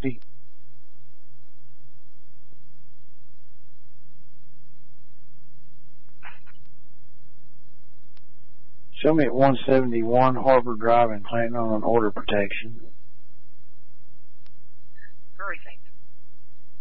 150. Show me at 171 Harbor Drive in Clanton on order protection. Very thing.